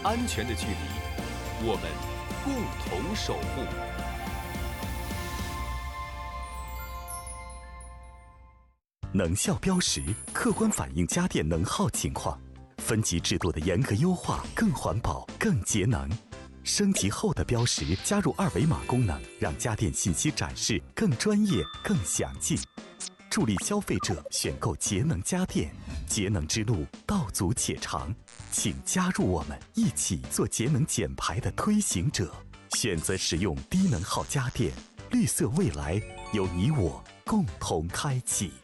安全的距离，我们共同守护。 能效标识客观反映家电能耗情况，分级制度的严格优化更环保、更节能。升级后的标识加入二维码功能，让家电信息展示更专业、更详尽，助力消费者选购节能家电。节能之路道阻且长，请加入我们，一起做节能减排的推行者，选择使用低能耗家电，绿色未来由你我共同开启。